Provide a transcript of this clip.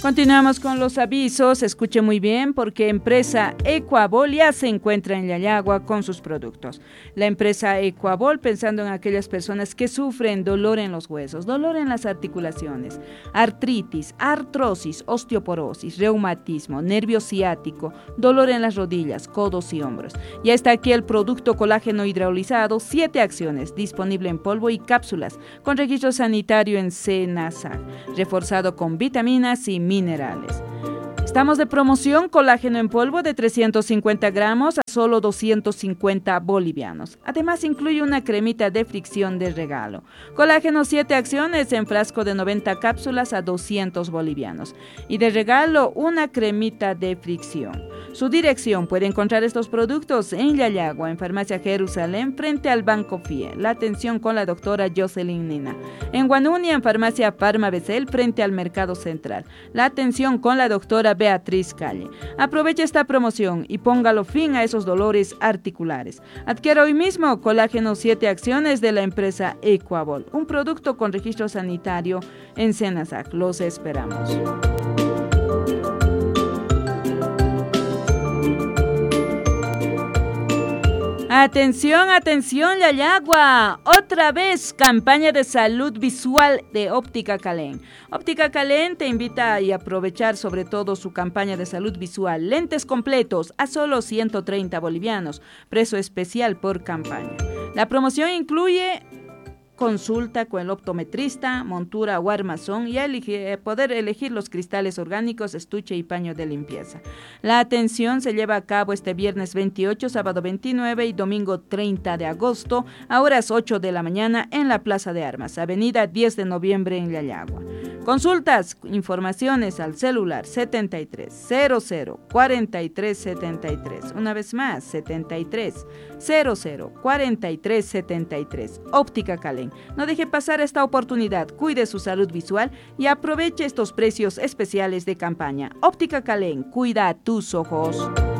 Continuamos con los avisos, escuche muy bien porque empresa Ecuabol ya se encuentra en Yayagua con sus productos. La empresa Ecuabol, pensando en aquellas personas que sufren dolor en los huesos, dolor en las articulaciones, artritis, artrosis, osteoporosis, reumatismo, nervio ciático, dolor en las rodillas, codos y hombros. Ya está aquí el producto colágeno hidrolizado, 7 acciones, disponible en polvo y cápsulas, con registro sanitario en SENASAC, reforzado con vitaminas y minerales. Estamos de promoción, colágeno en polvo de 350 gramos a solo 250 bolivianos. Además incluye una cremita de fricción de regalo. Colágeno 7 acciones en frasco de 90 cápsulas a 200 bolivianos. Y de regalo una cremita de fricción. Su dirección: puede encontrar estos productos en Yayagua, en Farmacia Jerusalén, frente al Banco FIE. La atención con la doctora Jocelyn Nina. En Guanuni, en Farmacia Parma Becel, frente al Mercado Central. La atención con la doctora Beatriz Calle. Aproveche esta promoción y póngalo fin a esos dolores articulares. Adquiera hoy mismo colágeno 7 acciones de la empresa Ecuabol, un producto con registro sanitario en SENASAC. Los esperamos. Atención, atención, Yayagua. Otra vez campaña de salud visual de Óptica Calén. Óptica Calén te invita a aprovechar sobre todo su campaña de salud visual. Lentes completos a solo 130 bolivianos. Precio especial por campaña. La promoción incluye consulta con el optometrista, montura o armazón y poder elegir los cristales orgánicos, estuche y paño de limpieza. La atención se lleva a cabo este viernes 28, sábado 29 y domingo 30 de agosto a horas 8 de la mañana en la Plaza de Armas, avenida 10 de noviembre en Yayagua. Consultas, informaciones al celular 73 00 43 73. Una vez más, 73 00 43 73. Óptica Calén. No deje pasar esta oportunidad, cuide su salud visual y aproveche estos precios especiales de campaña. Óptica Calén, cuida tus ojos.